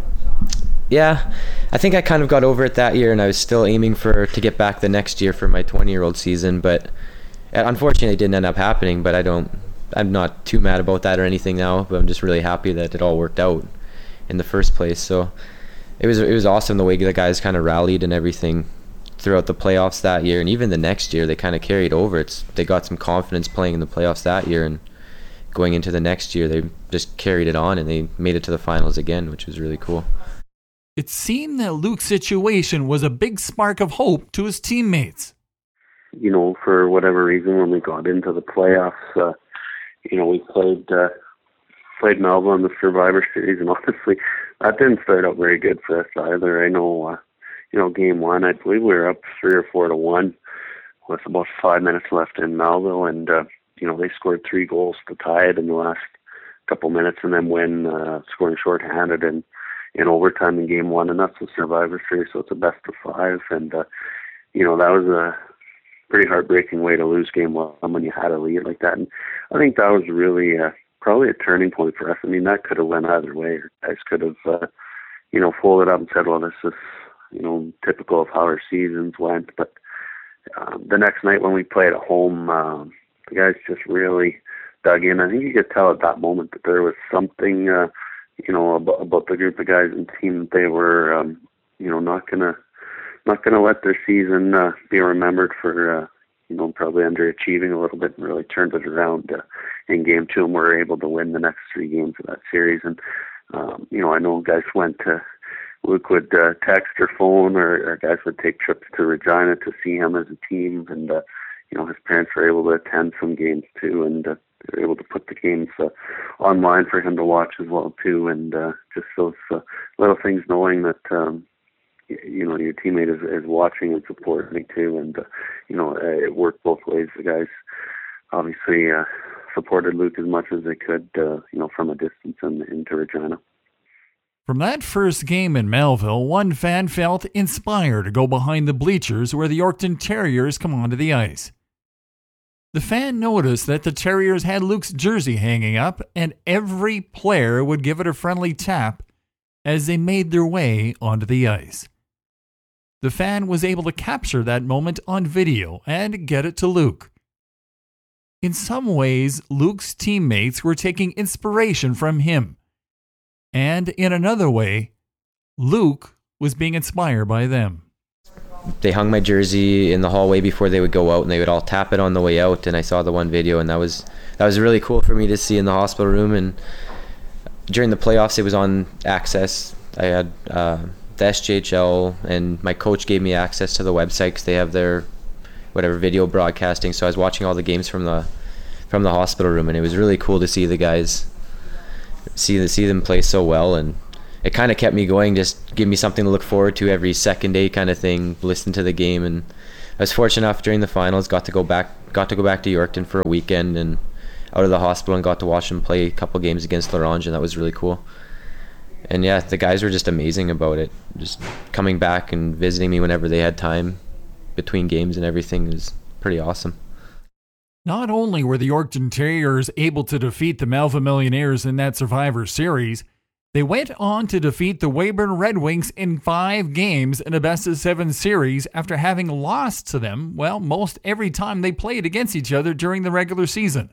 Yeah, I think I kind of got over it that year, and I was still aiming for to get back the next year for my twenty-year-old season, but unfortunately it didn't end up happening. But I don't I'm not too mad about that or anything now, but I'm just really happy that it all worked out in the first place. So it was it was awesome the way the guys kind of rallied and everything throughout the playoffs that year, and even the next year they kind of carried over. It's they got some confidence playing in the playoffs that year, and going into the next year they just carried it on and they made it to the finals again, which was really cool. It seemed that Luke's situation was a big spark of hope to his teammates. You know, for whatever reason, when we got into the playoffs, uh, you know, we played uh, played Melville in the Survivor Series, and honestly, that didn't start out very good for us either. I know, uh, you know, game one, I believe we were up three or four to one with about five minutes left in Melville, and uh, you know, they scored three goals to tie it in the last couple minutes, and then win, uh, scoring shorthanded in in overtime in game one, and that's the Survivor Series, so it's a best of five, and uh, you know, that was a pretty heartbreaking way to lose game one when you had a lead like that. And I think that was really uh, probably a turning point for us. I mean, that could have went either way. Guys could have, uh, you know, folded up and said, well, this is, you know, typical of how our seasons went. But uh, the next night when we played at home, uh, the guys just really dug in. I think you could tell at that moment that there was something, uh, you know, about, about the group of guys and team that they were, um, you know, not going to, not going to let their season uh, be remembered for, uh, you know, probably underachieving a little bit, and really turned it around uh, in game two, and we were able to win the next three games of that series. And, um, you know, I know guys went to, Luke would uh, text or phone, or, or guys would take trips to Regina to see him as a team. And, uh, you know, his parents were able to attend some games too, and uh, they were able to put the games uh, online for him to watch as well too. And uh, just those uh, little things, knowing that, um, you know, your teammate is, is watching and supporting too, and uh, you know, uh, it worked both ways. The guys obviously uh, supported Luke as much as they could, uh, you know, from a distance and into Regina. From that first game in Melville, one fan felt inspired to go behind the bleachers where the Yorkton Terriers come onto the ice. The fan noticed that the Terriers had Luke's jersey hanging up, and every player would give it a friendly tap as they made their way onto the ice. The fan was able to capture that moment on video and get it to Luke. In some ways, Luke's teammates were taking inspiration from him. And in another way, Luke was being inspired by them. they hung my jersey in the hallway before they would go out, and they would all tap it on the way out. And I saw the one video, and that was that was really cool for me to see in the hospital room. And during the playoffs, it was on Access. I had uh, the S J H L, and my coach gave me access to the website because they have their whatever video broadcasting. So I was watching all the games from the from the hospital room, and it was really cool to see the guys see see them play so well. And it kind of kept me going, just give me something to look forward to every second day kind of thing, listen to the game. And I was fortunate enough during the finals, got to go back got to go back to Yorkton for a weekend and out of the hospital, and got to watch them play a couple games against La Ronge, and that was really cool. And yeah, the guys were just amazing about it, just coming back and visiting me whenever they had time between games and everything. It was pretty awesome. Not only were the Yorkton Terriers able to defeat the Melva Millionaires in that Survivor Series, they went on to defeat the Weyburn Red Wings in five games in a best-of-seven series after having lost to them, well, most every time they played against each other during the regular season.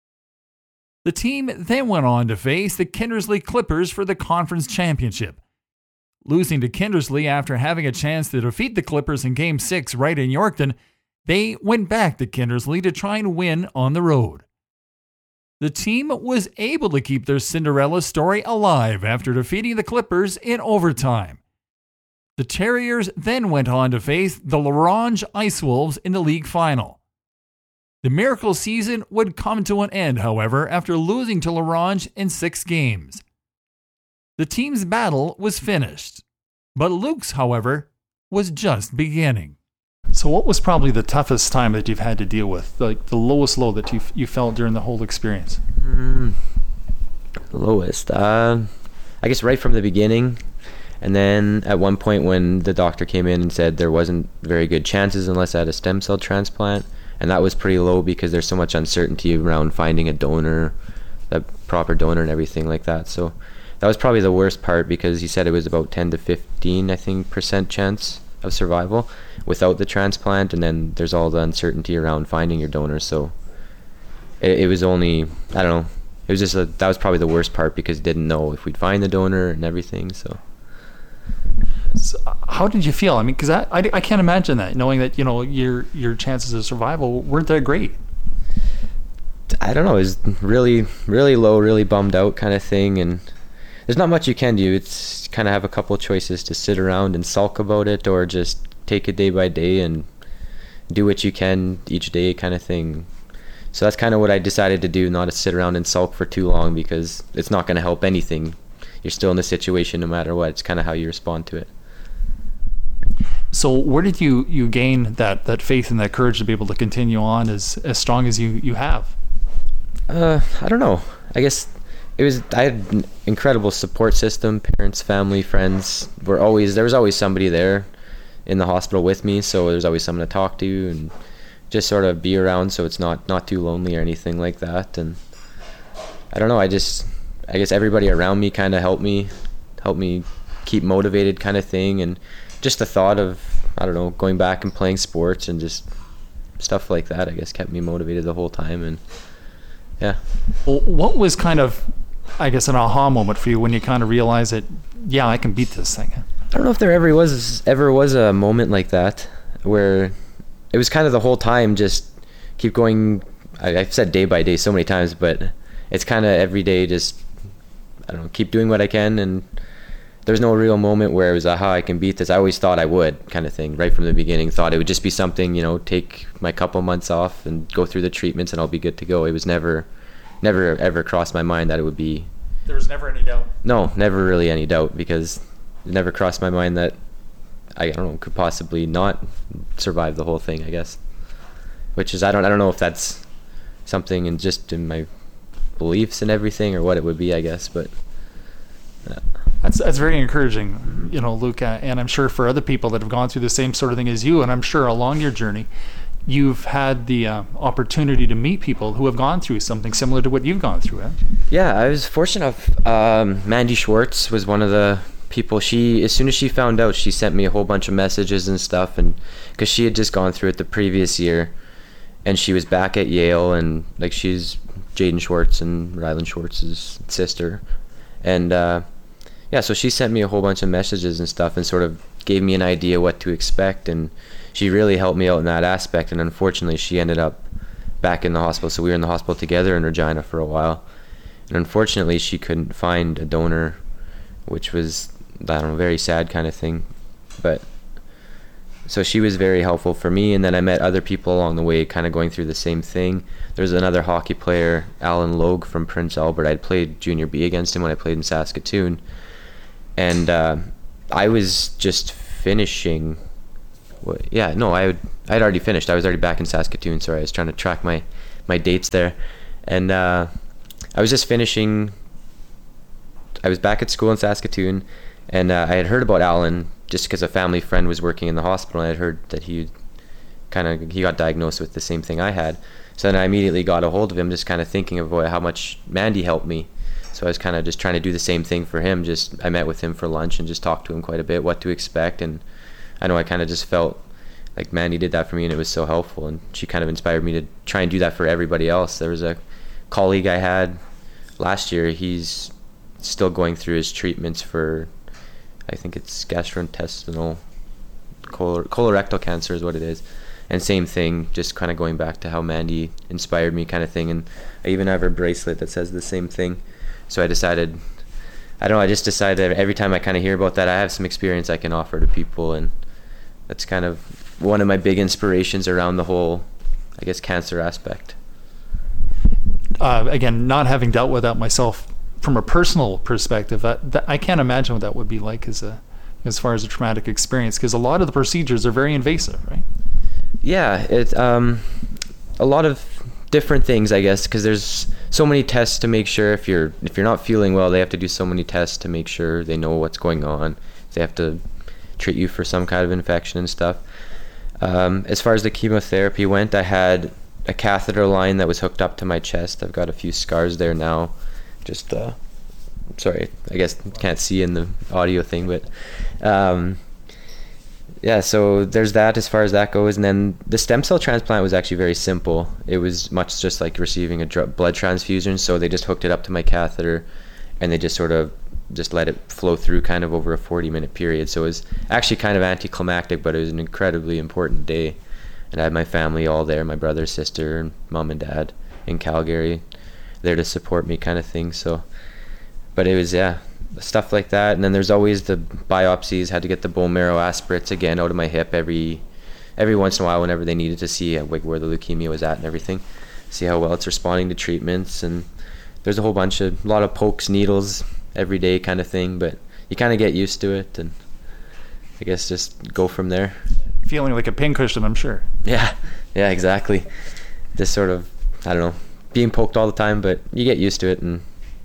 The team then went on to face the Kindersley Clippers for the conference championship. Losing to Kindersley after having a chance to defeat the Clippers in Game six right in Yorkton, they went back to Kindersley to try and win on the road. The team was able to keep their Cinderella story alive after defeating the Clippers in overtime. The Terriers then went on to face the La Ronge Ice Wolves in the league final. The miracle season would come to an end, however, after losing to La Ronge in six games. The team's battle was finished, but Luke's, however, was just beginning. So what was probably the toughest time that you've had to deal with, like the lowest low that you you felt during the whole experience? Mm, lowest? Uh, I guess right from the beginning. And then at one point when the doctor came in and said there wasn't very good chances unless I had a stem cell transplant. And that was pretty low because there's so much uncertainty around finding a donor, a proper donor and everything like that. So that was probably the worst part because he said it was about ten to fifteen, I think, percent chance of survival without the transplant. And then there's all the uncertainty around finding your donor. So it, it was only, I don't know, it was just, a, that was probably the worst part because didn't know if we'd find the donor and everything. So. So how did you feel? I mean, because I, I, I can't imagine that, knowing that, you know, your your chances of survival weren't that great. I don't know. It was really, really low, really bummed out kind of thing. And there's not much you can do. It's kind of have a couple choices to sit around and sulk about it or just take it day by day and do what you can each day kind of thing. So that's kind of what I decided to do, not to sit around and sulk for too long because it's not going to help anything. You're still in the situation no matter what. It's kind of how you respond to it. So where did you, you gain that, that faith and that courage to be able to continue on as, as strong as you, you have? Uh, I don't know. I guess it was, I had an incredible support system. Parents, family, friends were always, there was always somebody there in the hospital with me. So there's always someone to talk to and just sort of be around so it's not, not too lonely or anything like that. And I don't know, I just, I guess everybody around me kind of helped me, helped me keep motivated kind of thing. And just the thought of, I don't know, going back and playing sports and just stuff like that, I guess, kept me motivated the whole time. And yeah. Well, what was kind of, I guess, an aha moment for you when you kind of realized that, yeah, I can beat this thing? I don't know if there ever was ever was a moment like that where it was kind of the whole time just keep going. I, I've said day by day so many times, but it's kind of every day just, I don't know, keep doing what I can. And there's no real moment where it was, aha, I can beat this. I always thought I would, kind of thing, right from the beginning. Thought it would just be something, you know, take my couple months off and go through the treatments and I'll be good to go. It was never, never ever crossed my mind that it would be. There was never any doubt? No, never really any doubt because it never crossed my mind that I, I don't know, could possibly not survive the whole thing, I guess. Which is, I don't, I don't know if that's something in just in my beliefs and everything or what it would be, I guess, but yeah. That's that's very encouraging, you know, Luke, uh, and I'm sure for other people that have gone through the same sort of thing as you, and I'm sure along your journey, you've had the uh, opportunity to meet people who have gone through something similar to what you've gone through, haven't you? Yeah, I was fortunate enough. Um, Mandy Schwartz was one of the people. She, as soon as she found out, she sent me a whole bunch of messages and stuff, and because she had just gone through it the previous year, and she was back at Yale, and like she's Jaden Schwartz and Rylan Schwartz's sister, and uh, yeah, so she sent me a whole bunch of messages and stuff and sort of gave me an idea what to expect, and she really helped me out in that aspect. And unfortunately, she ended up back in the hospital, so we were in the hospital together in Regina for a while. And unfortunately, she couldn't find a donor, which was, I don't know, very sad kind of thing. But so she was very helpful for me, and then I met other people along the way kind of going through the same thing. There's another hockey player, Alan Logue from Prince Albert. I'd played junior B against him when I played in Saskatoon. And uh, I was just finishing, well, yeah, no, I would, I'd already finished. I was already back in Saskatoon, sorry, I was trying to track my, my dates there. And uh, I was just finishing, I was back at school in Saskatoon, and uh, I had heard about Alan just because a family friend was working in the hospital, and I had heard that he kind of, he got diagnosed with the same thing I had. So then I immediately got a hold of him, just kind of thinking of how much Mandy helped me. So I was kind of just trying to do the same thing for him. Just I met with him for lunch and just talked to him quite a bit, what to expect. And I know I kind of just felt like Mandy did that for me, and it was so helpful. And she kind of inspired me to try and do that for everybody else. There was a colleague I had last year. He's still going through his treatments for, I think it's gastrointestinal, color, colorectal cancer is what it is. And same thing, just kind of going back to how Mandy inspired me kind of thing. And I even have her bracelet that says the same thing. So I decided, I don't know, I just decided that every time I kind of hear about that, I have some experience I can offer to people. And that's kind of one of my big inspirations around the whole, I guess, cancer aspect. Uh, again, not having dealt with that myself from a personal perspective, that, that, I can't imagine what that would be like as a, as far as a traumatic experience, because a lot of the procedures are very invasive, right? Yeah, it's um, a lot of different things, I guess, because there's so many tests to make sure if you're if you're not feeling well, they have to do so many tests to make sure they know what's going on. They have to treat you for some kind of infection and stuff. Um, as far as the chemotherapy went, I had a catheter line that was hooked up to my chest. I've got a few scars there now. Just, uh, sorry, I guess can't see in the audio thing, but um, yeah, so there's that as far as that goes. And then the stem cell transplant was actually very simple. It was much just like receiving a dr- blood transfusion. So they just hooked it up to my catheter, and they just sort of just let it flow through kind of over a forty minute period. So it was actually kind of anticlimactic, but it was an incredibly important day. And I had my family all there, my brother, sister, and mom and dad in Calgary there to support me kind of thing. So, but it was, yeah, stuff like that. And then there's always the biopsies. Had to get the bone marrow aspirates again out of my hip every every once in a while whenever they needed to see like where the leukemia was at and everything, see how well it's responding to treatments. And there's a whole bunch of, a lot of pokes, needles every day kind of thing, but you kind of get used to it, and I guess just go from there. Feeling like a pincushion, I'm sure. Yeah, yeah, exactly. Just sort of, I don't know, being poked all the time, but you get used to it, and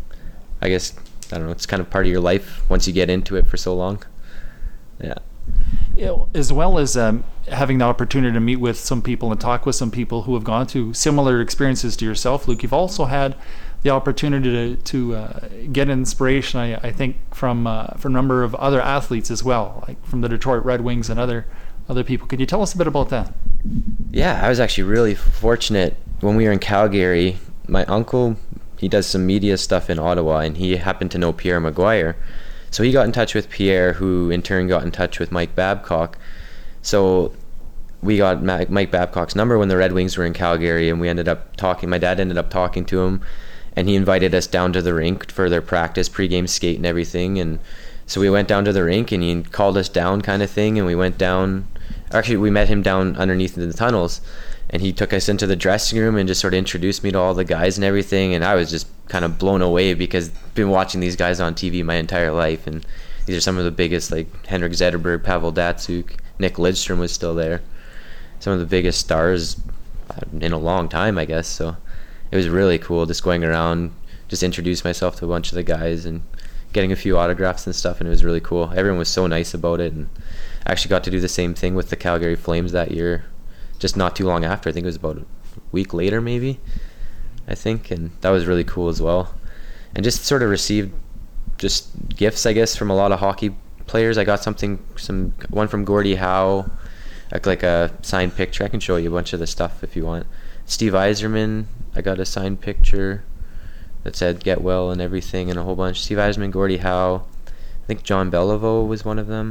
I guess, I don't know, it's kind of part of your life once you get into it for so long. Yeah. Yeah, as well as um, having the opportunity to meet with some people and talk with some people who have gone through similar experiences to yourself, Luke, you've also had the opportunity to, to uh, get inspiration, I, I think, from uh, from a number of other athletes as well, like from the Detroit Red Wings and other other people. Can you tell us a bit about that? Yeah, I was actually really fortunate when we were in Calgary. My uncle, he does some media stuff in Ottawa, and he happened to know Pierre Maguire. So he got in touch with Pierre, who in turn got in touch with Mike Babcock. So we got Mike Babcock's number when the Red Wings were in Calgary, and we ended up talking. My dad ended up talking to him, and he invited us down to the rink for their practice, pregame skate and everything. And so we went down to the rink, and he called us down kind of thing, and we went down. Actually, we met him down underneath the tunnels, and he took us into the dressing room and just sort of introduced me to all the guys and everything. And I was just kind of blown away because I've been watching these guys on T V my entire life, and these are some of the biggest, like Henrik Zetterberg, Pavel Datsyuk, Nick Lidstrom was still there. Some of the biggest stars in a long time, I guess. So it was really cool just going around, just introduce myself to a bunch of the guys and getting a few autographs and stuff, and it was really cool. Everyone was so nice about it, and I actually got to do the same thing with the Calgary Flames that year, just not too long after. I think it was about a week later maybe, I think, and that was really cool as well. And just sort of received just gifts, I guess, from a lot of hockey players. I got something, some one from Gordie Howe, like, like a signed picture. I can show you a bunch of the stuff if you want. Steve Yzerman, I got a signed picture that said "Get Well" and everything, and a whole bunch. Steve Yzerman, Gordie Howe, I think John Beliveau was one of them.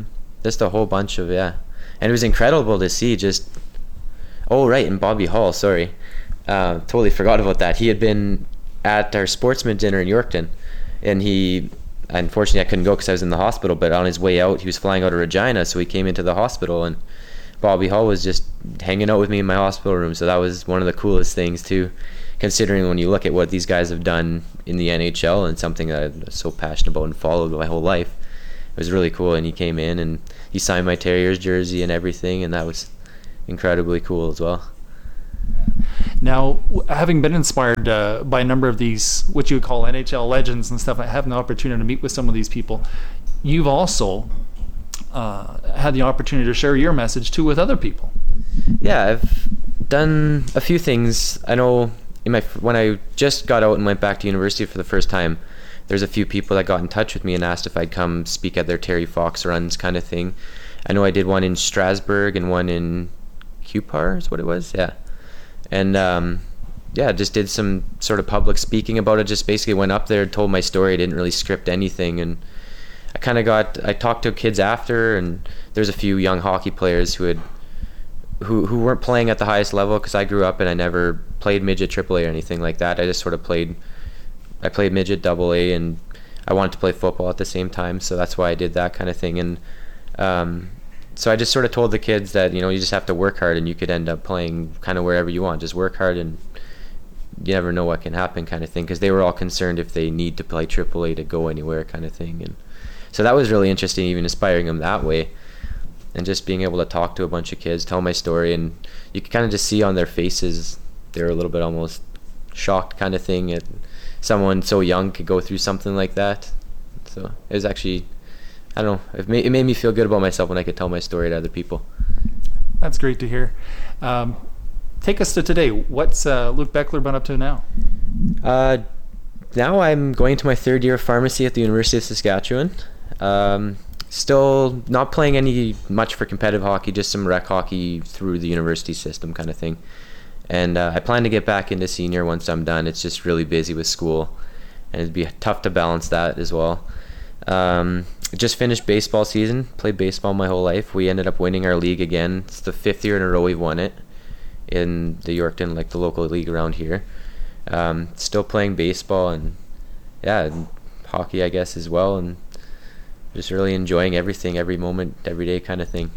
just a whole bunch of, yeah. And it was incredible to see just, oh, right, and Bobby Hall, sorry. Uh, totally forgot about that. He had been at our sportsman dinner in Yorkton, and he, unfortunately I couldn't go because I was in the hospital, but on his way out, he was flying out of Regina, so he came into the hospital, and Bobby Hall was just hanging out with me in my hospital room, so that was one of the coolest things too, considering when you look at what these guys have done in the N H L and something that I'm so passionate about and followed my whole life. It was really cool, and he came in and he signed my Terriers jersey and everything, and that was incredibly cool as well. Now, having been inspired uh, by a number of these, what you would call N H L legends and stuff, having the opportunity to meet with some of these people, you've also uh, had the opportunity to share your message too with other people. Yeah, I've done a few things. I know in my when I just got out and went back to university for the first time, there's a few people that got in touch with me and asked if I'd come speak at their Terry Fox runs kind of thing. I know I did one in Strasbourg and one in Cupar is what it was, yeah. And um, yeah, just did some sort of public speaking about it. Just basically went up there, told my story, didn't really script anything, and I kind of got. I talked to kids after, and there's a few young hockey players who had who who weren't playing at the highest level because I grew up and I never played midget triple A or anything like that. I just sort of played. I played midget double A, and I wanted to play football at the same time, so that's why I did that kind of thing. And um, so I just sort of told the kids that, you know, you just have to work hard and you could end up playing kind of wherever you want. Just work hard and you never know what can happen kind of thing, because they were all concerned if they need to play triple A to go anywhere kind of thing. And so that was really interesting, even inspiring them that way, and just being able to talk to a bunch of kids, tell my story, and you could kind of just see on their faces they were a little bit almost shocked kind of thing at someone so young could go through something like that. So it was actually, I don't know, it made, it made me feel good about myself when I could tell my story to other people. That's great to hear. Um, take us to today. What's uh, Luke Beckler been up to now? Uh, now I'm going to my third year of pharmacy at the University of Saskatchewan. Um, still not playing any much for competitive hockey, just some rec hockey through the university system kind of thing. And uh, I plan to get back into senior once I'm done. It's just really busy with school, and it'd be tough to balance that as well. Um, just finished baseball season, played baseball my whole life. We ended up winning our league again. It's the fifth year in a row we've won it in the Yorkton, like the local league around here. Um, still playing baseball and yeah, and hockey I guess as well, and just really enjoying everything, every moment, every day kind of thing.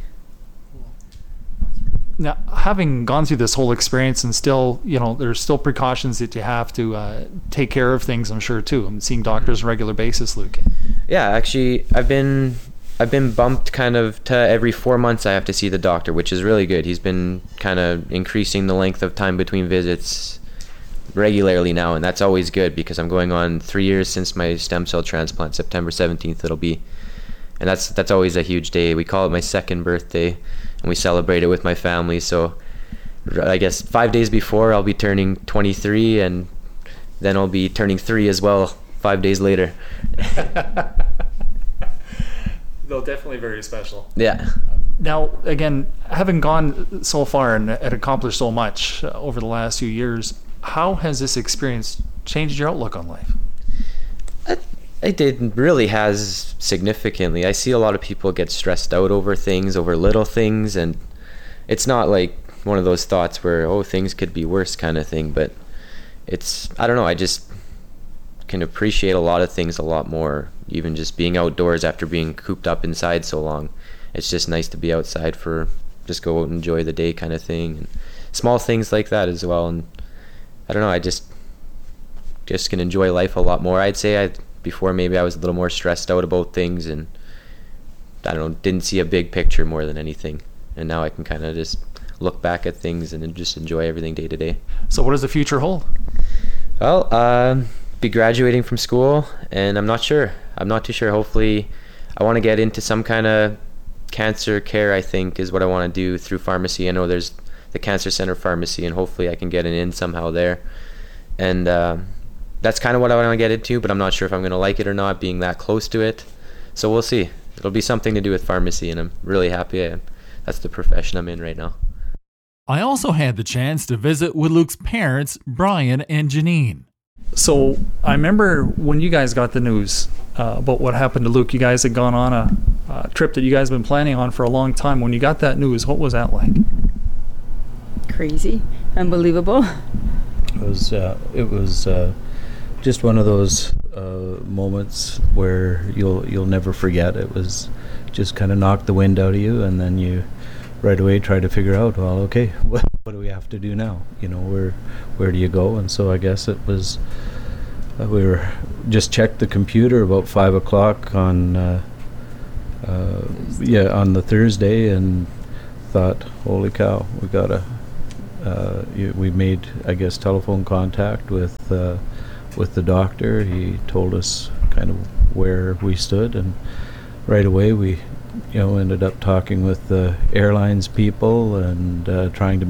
Now, having gone through this whole experience and still, you know, there's still precautions that you have to uh, take care of things, I'm sure, too. I'm seeing doctors on a regular basis, Luke. Yeah, actually, I've been I've been bumped kind of to every four months I have to see the doctor, which is really good. He's been kind of increasing the length of time between visits regularly now, and that's always good because I'm going on three years since my stem cell transplant. September seventeenth it'll be. And that's that's always a huge day. We call it my second birthday, and we celebrate it with my family. So I guess five days before I'll be turning twenty-three, and then I'll be turning three as well five days later. Though definitely very special. Yeah. Now, again, having gone so far and accomplished so much uh, over the last few years, how has this experience changed your outlook on life? I, It did really has significantly. I see a lot of people get stressed out over things, over little things, and it's not like one of those thoughts where, oh, things could be worse kind of thing, but it's, I don't know, I just can appreciate a lot of things a lot more, even just being outdoors after being cooped up inside so long. It's just nice to be outside for, just go out and enjoy the day kind of thing, and small things like that as well. And I don't know, I just, just can enjoy life a lot more. I'd say I Before maybe I was a little more stressed out about things and I don't know, didn't see a big picture more than anything. And now I can kind of just look back at things and just enjoy everything day to day. So what does the future hold? Well, uh, be graduating from school, and I'm not sure. I'm not too sure. Hopefully I want to get into some kind of cancer care, I think, is what I want to do through pharmacy. I know there's the Cancer Center Pharmacy, and hopefully I can get an in somehow there. And uh, that's kind of what I want to get into, but I'm not sure if I'm going to like it or not, being that close to it. So we'll see. It'll be something to do with pharmacy, and I'm really happy I, that's the profession I'm in right now. I also had the chance to visit with Luke's parents, Brian and Janine. So I remember when you guys got the news uh, about what happened to Luke, you guys had gone on a uh, trip that you guys have been planning on for a long time. When you got that news, what was that like? Crazy, unbelievable. It was uh, it was uh, just one of those uh, moments where you'll you'll never forget. It was just kind of knocked the wind out of you, and then you right away try to figure out, well, okay, what, what do we have to do now? You know, where where do you go? And so I guess it was uh, we were just checked the computer about five o'clock on uh, uh, yeah on the Thursday, and thought, holy cow, we gotta. Uh, you, we made, I guess, telephone contact with uh, with the doctor. He told us kind of where we stood, and right away we, you know, ended up talking with the airlines people and uh, trying to